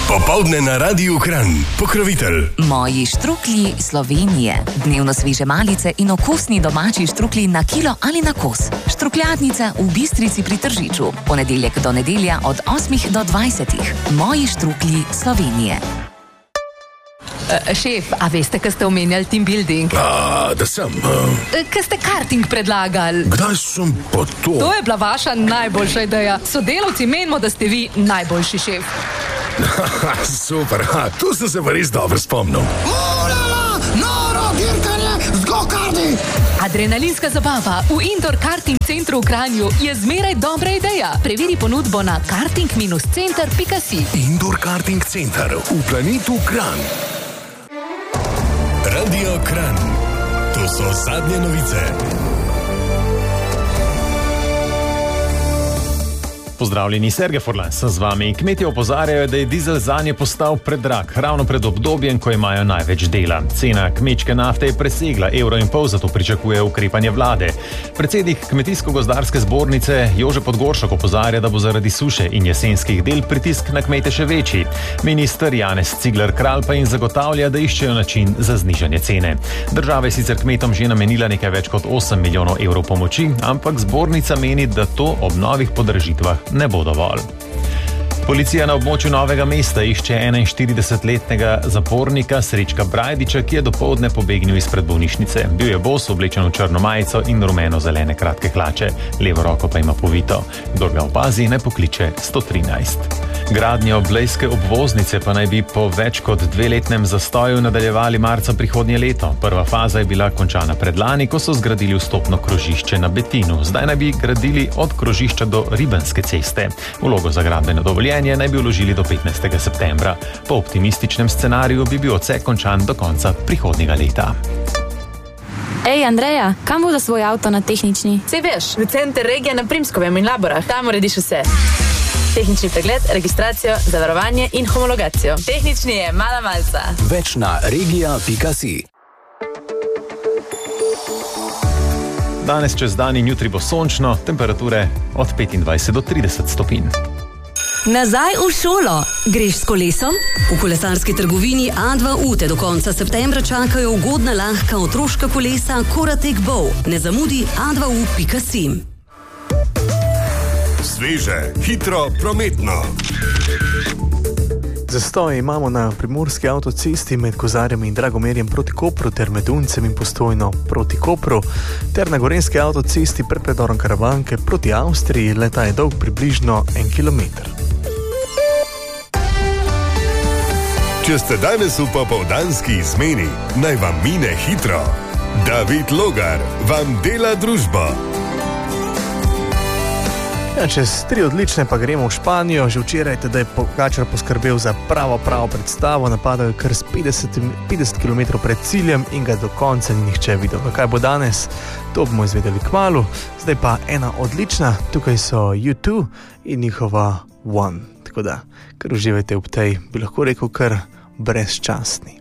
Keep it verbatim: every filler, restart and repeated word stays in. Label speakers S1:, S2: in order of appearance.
S1: Popoldne na Radiu Kranj. Pokrovitelj
S2: Moji štruklji Slovenije. Dnevno sveže malice in okusni domači štruklji na kilo ali na kos. Štrukljadnica v Bistrici pri Tržiču. Ponedeljek do nedelja od osmih do dvajsetih. Moji štruklji Slovenije.
S3: Uh, šef, a veste, kaj ste omenjali team building?
S1: A, da sem uh...
S3: Kaj ste karting predlagali?
S1: Kdaj sem pa to?
S3: To je bila vaša najboljša ideja. Sodelavci menimo, da ste vi najboljši šef.
S1: Super, ha, tu sem se pa res dobro spomnil.
S4: Olala, noro dirkanje z go-karti.
S3: Adrenalinska zabava v indoor karting centru v Kranju je zmeraj dobra ideja. Preveri ponudbo na karting center pika si.
S1: Indoor karting center v Planitu Kranj. Radio Kranj. To so zadnje novice.
S5: Pozdravljeni, Sergej Furlan sem z vami. Kmetje opozarjajo, da je dizel zanje postal predrag, ravno pred obdobjem, ko imajo največ dela. Cena kmečke nafte je presegla evro in pol, zato pričakuje ukrepanje vlade. Predsednik Kmetijsko-gozdarske zbornice Jože Podgoršek opozarja, da bo zaradi suše in jesenskih del pritisk na kmete še večji. Minister Janez Cigler Kralj pa jim zagotavlja, da iščejo način za znižanje cene. Država je sicer kmetom že namenila nekaj več kot osem milijonov evrov pomoči, ampak zbornica meni, da to ob novih podražitvah ne bo dovolj. Policija na območju Novega mesta išče enainštiridesetletnega zapornika Srečka Brajdiča, ki je dopoldne pobegnil izpred bolnišnice. Bil je bos, oblečen v črno majico in rumeno-zelene kratke hlače. Levo roko pa ima povito. Kdor ga opazi, ne pokliče sto trinajst. Gradnjo blejske obvoznice pa naj bi po več kot dveletnem zastoju nadaljevali marca prihodnje leto. Prva faza je bila končana predlani, ko so zgradili vstopno krožišče na Betinu. Zdaj naj bi gradili od krožišča do Ribenske ceste. Vlogo za gradbeno dovoljenje naj bi vložili do petnajstega septembra. Po optimističnem scenariju bi bil odsek končan do konca prihodnjega leta.
S6: Ej, Andreja, kam bo za svoj avto na tehnični?
S3: Sej veš, v center regije na Primskovem in Laborah. Tam urediš vse. Tehnični pregled, registracijo, zavarovanje in homologacijo. Tehnični je mala malca.
S7: Več na regija pika si.
S5: Danes čez dan in jutri bo sončno, temperature od petindvajset do trideset stopinj.
S8: Nazaj v šolo. Greš s kolesom? V kolesarski trgovini A dva U te do konca septembra čakajo ugodna lahka otroška kolesa Koratek Bow. Ne zamudi a dva u pika si.
S1: Sveže, hitro, prometno.
S9: Zastoj imamo na primorski avtocesti med Kozarjem in Dragomerjem proti Kopru ter med Uncem in Postojno proti Kopru ter na gorenski avtocesti pred predorom Karavanke proti Avstriji. Leta je dolg približno en kilometer.
S1: Če ste danes v popoldanski izmeni, naj vam mine hitro. David Logar vam dela družbo.
S9: Ja, čez tri odlične pa gremo v Španijo. Že včeraj teda je Pogačar poskrbel za pravo, pravo predstavo. Napadal je kar s petdeset kilometrov pred ciljem in ga do konca ni nihče videl. Kaj bo danes, to bomo izvedeli kmalu. Zdaj pa ena odlična. Tukaj so U dva in njihova One. Tako da, kar uživajte ob tej, bi lahko rekel, kar brezčasni.